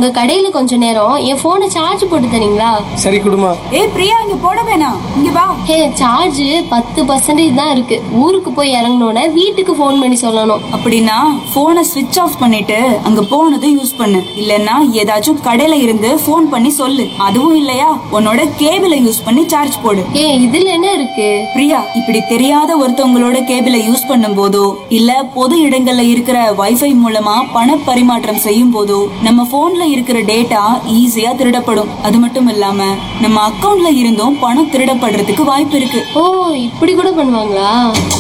உங்க கடையில கொஞ்ச நேரம் என் போனை சார்ஜ் போட்டு தரீங்களா? சரி குடுமா. பிரியா, இங்க போட வேணாம், இங்க வா. சார்ஜ் 10% தான் இருக்கு. ஊருக்கு போய் இறங்கினோட வீட்டுக்கு போன் பண்ணி சொல்லணும். அப்படின்னா போனை ஸ்விட்ச் ஆஃப் பண்ணிட்டு அங்க போனதும் யூஸ் பண்ணு. இல்லன்னா ஏதாச்சும் கடையில இருந்து போன் பண்ணி சொல்லு. அதுவும் இல்லையா உன்னோட கேபிளை யூஸ் பண்ணி சார்ஜ் போடு. இதுல என்ன இருக்கு? பிரியா, இப்படி தெரியாத ஒருத்தவங்களோட கேபிளை யூஸ் பண்ணும் போதோ இல்ல பொது இடங்கள்ல இருக்கிற வைஃபை மூலமா பண பரிமாற்றம் செய்யும் போதோ நம்ம போன்ல இருக்கிற டேட்டா ஈஸியா திருடப்படும். அது மட்டும் இல்லாம நம்ம அக்கவுண்ட்ல இருந்தும் பணம் திருடப்படுறதுக்கு வாய்ப்பு இருக்கு. இப்படி கூட பண்ணுவாங்களா?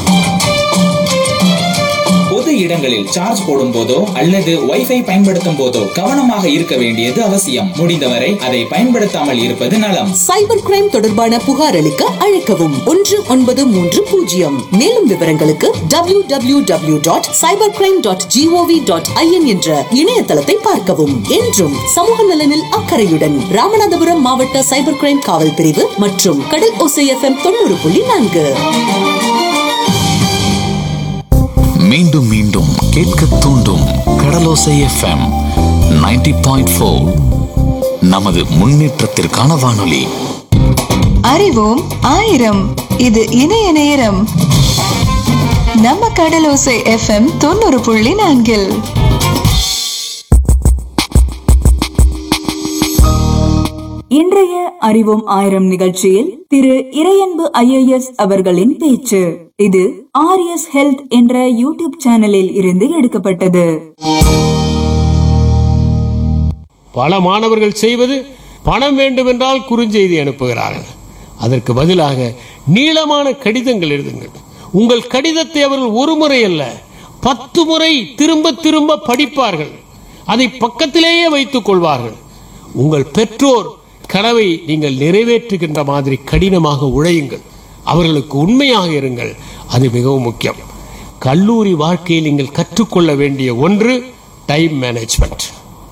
பொது இடங்களில் சார்ஜ் போடும் போதோ அல்லது வைஃபை பயன்படுத்தும் போதோ கவனமாக இருக்க வேண்டியது அவசியம். முடிந்தவரை அதை பயன்படுத்தாமல் இருப்பது நலம். சைபர் கிரைம் தொடர்பான புகார் அளிக்க அழைக்கவும் 1930. மேலும் விவரங்களுக்கு www.cybercrime.gov.in என்ற இணையதளத்தை பார்க்கவும். என்றும் சமூக நலனில் அக்கறையுடன் ராமநாதபுரம் மாவட்ட சைபர் கிரைம் காவல் பிரிவு மற்றும் கடல் ஓசை FM 90.4. மீண்டும் மீண்டும் கேட்க தூண்டும் கடலோசை FM 90.4. நமது முன்னேற்றத்திற்கான வானொலி. அறிவோம் ஆயிரம். இது இணைய நேரம். நம்ம கடலோசை FM 90.4. இன்றைய அறிவோம் ஆயிரம் நிகழ்ச்சியில் திரு இறையன்பு IAS அவர்களின் பேச்சு. இது RS ஹெல்த் என்ற யூடியூப் சேனலில் இருந்து எடுக்கப்பட்டது. பல மாணவர்கள் செய்வது பணம் வேண்டுமென்றால் குறுஞ்செய்தி அனுப்புகிறார்கள். அதற்கு பதிலாக நீளமான கடிதங்கள் எழுதுங்கள். உங்கள் கடிதத்தை அவர்கள் ஒரு முறை அல்ல 10 முறை திரும்ப திரும்ப படிப்பார்கள். அதை பக்கத்திலேயே வைத்துக் கொள்வார்கள். உங்கள் பெற்றோர் கனவை நீங்கள் நிறைவேற்றுகின்ற மாதிரி கடினமாக உழையுங்கள். அவர்களுக்கு உண்மையாக இருங்கள். அது மிகவும் முக்கியம். கல்லூரி வாழ்க்கையில் நீங்கள் கற்றுக்கொள்ள வேண்டிய ஒன்று டைம் மேனேஜ்மெண்ட்.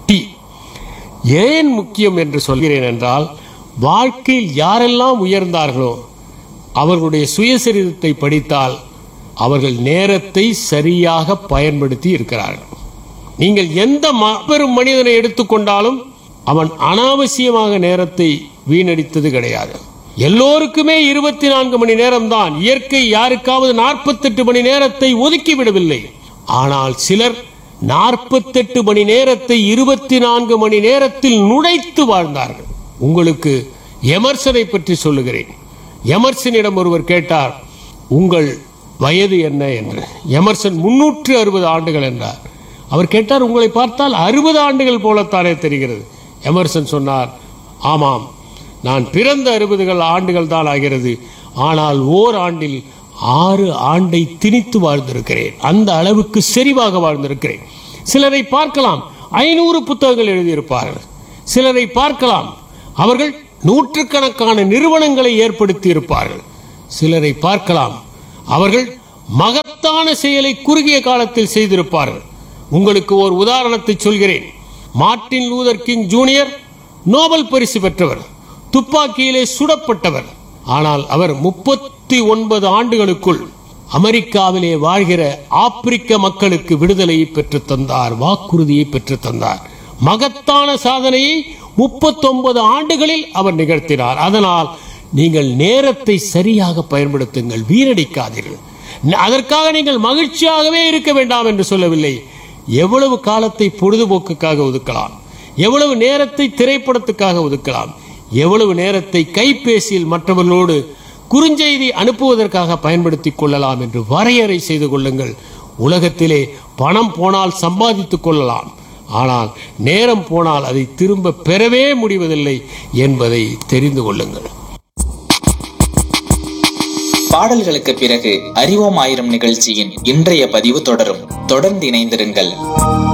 ஏன் முக்கியம் என்று சொல்கிறேன் என்றால், வாழ்க்கையில் யாரெல்லாம் உயர்ந்தார்களோ அவர்களுடைய சுயசரிதத்தை படித்தால் அவர்கள் நேரத்தை சரியாக பயன்படுத்தி இருக்கிறார்கள். நீங்கள் எந்த மாபெரும் மனிதனை எடுத்துக்கொண்டாலும் அவன் அனாவசியமாக நேரத்தை வீணடித்தது கிடையாது. எல்லோருக்குமே 24 மணி நேரம் தான். இயற்கை யாருக்காவது 48 மணி நேரத்தை ஒதுக்கி விடவில்லை. ஆனால் சிலர் 48 மணி நேரத்தை 24 மணி நேரத்தில் நுழைத்து வாழ்ந்தார்கள். உங்களுக்கு எமர்சனை பற்றி சொல்லுகிறேன். எமர்சனிடம் ஒருவர் கேட்டார், உங்கள் வயது என்ன என்று. எமர்சன் 360 ஆண்டுகள் என்றார். அவர் கேட்டார், உங்களை பார்த்தால் 60 ஆண்டுகள் போலத்தானே தெரிகிறது. எமர்சன் சொன்னார், ஆமாம், நான் பிறந்த 60 ஆண்டுகள் தான் ஆகிறது. ஆனால் ஓர் ஆண்டில் 6 ஆண்டை திணித்து வாழ்ந்திருக்கிறேன். அந்த அளவுக்கு செறிவாக வாழ்ந்திருக்கிறேன். சிலரை பார்க்கலாம் 500 புத்தகங்கள் எழுதியிருப்பார்கள். சிலரை பார்க்கலாம் அவர்கள் நூற்றுக்கணக்கான நிறுவனங்களை ஏற்படுத்தி இருப்பார்கள். சிலரை பார்க்கலாம் அவர்கள் மகத்தான செயலை குறுகிய காலத்தில் செய்திருப்பார்கள். உங்களுக்கு ஒரு உதாரணத்தை சொல்கிறேன். Martin Luther king junior Nobel பரிசு பெற்றவர், துப்பாக்கியிலே சுடப்பட்டவர். ஆனால் அவர் 39 ஆண்டுகளுக்குள் அமெரிக்காவிலே வாழ்கிற ஆப்பிரிக்க மக்களுக்கு விடுதலையை பெற்று தந்தார், வாக்குறுதியை பெற்று தந்தார். மகத்தான சாதனையை 39 ஆண்டுகளில் அவர் நிகழ்த்தினார். அதனால் நீங்கள் நேரத்தை சரியாக பயன்படுத்துங்கள், வீணடிக்காதீர்கள். அதற்காக நீங்கள் மகிழ்ச்சியாகவே இருக்க வேண்டாம் என்று சொல்லவில்லை. எவ்வளவு காலத்தை பொழுதுபோக்குக்காக ஒதுக்கலாம், எவ்வளவு நேரத்தை திரைப்படத்துக்காக ஒதுக்கலாம், எவ்வளவு நேரத்தை கைபேசியில் மற்றவர்களோடு குறுஞ்செய்தி அனுப்புவதற்காக பயன்படுத்திக் கொள்ளலாம் என்று வரையறை செய்து கொள்ளுங்கள். உலகத்திலே பணம் போனால் சம்பாதித்துக் கொள்ளலாம், ஆனால் நேரம் போனால் அதை திரும்ப பெறவே முடிவதில்லை என்பதை தெரிந்து கொள்ளுங்கள். பாடல்களுக்கு பிறகு அறிவோம் ஆயிரம் நிகழ்ச்சியின் இன்றைய பதிவு தொடரும். தொடர்ந்து இணைந்திருங்கள்.